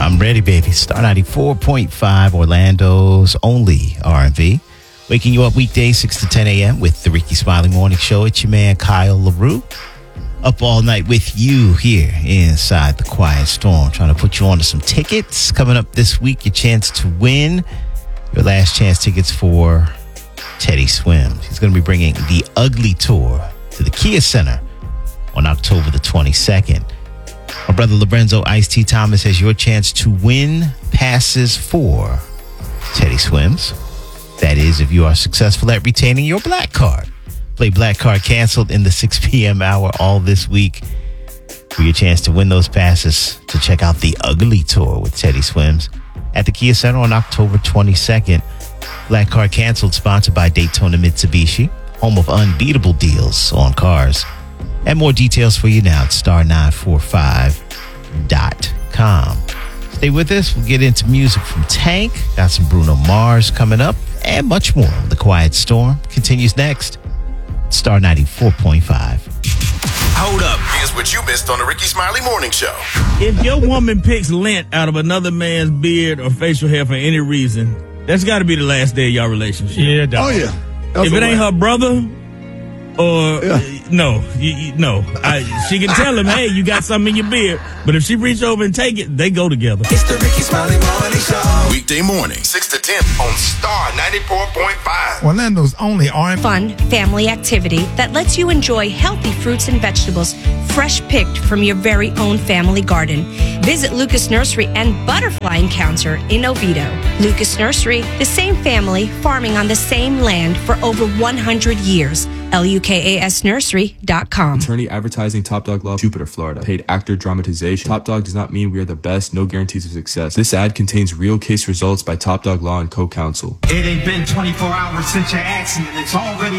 I'm ready, baby. Star 94.5, Orlando's only R&B. Waking you up weekdays 6 to 10 a.m. with the Ricky Smiley Morning Show. It's your man, Kyle LaRue. Up all night with you here inside the Quiet Storm. Trying to put you on to some tickets. Coming up this week, your chance to win your last chance tickets for Teddy Swims. He's going to be bringing the Ugly Tour to the Kia Center on October the 22nd. My brother Lorenzo Ice-T Thomas has your chance to win passes for Teddy Swims. That is, if you are successful at retaining your black card. Play Black Card Canceled in the 6 p.m. hour all this week for your chance to win those passes to check out the Ugly Tour with Teddy Swims at the Kia Center on October 22nd. Black Card Canceled, sponsored by Daytona Mitsubishi, home of unbeatable deals on cars. And more details for you now at star945.com. Stay with us. We'll get into music from Tank. Got some Bruno Mars coming up and much more. The Quiet Storm continues next. Star 94.5. Hold up. Here's what you missed on the Ricky Smiley Morning Show. If your woman picks lint out of another man's beard or facial hair for any reason, that's got to be the last day of y'all relationship. Yeah, dog. Oh, yeah. If it ain't her brother, or no, she can tell him, hey, you got something in your beard. But if she reach over and take it, they go together. It's the Ricky Smiley Morning Show. Weekday morning, 6 to 10 on Star 94.5. Orlando's only R&B. Fun family activity that lets you enjoy healthy fruits and vegetables fresh picked from your very own family garden. Visit Lucas Nursery and Butterfly Encounter in Oviedo. Lucas Nursery, the same family farming on the same land for over 100 years. LUKASnursery.com. Attorney advertising, Top Dog Law, Jupiter, Florida. Paid actor dramatization. Top Dog does not mean we are the best. No guarantees of success. This ad contains real case results by Top Dog Law and co-counsel. It ain't been 24 hours since your accident. It's already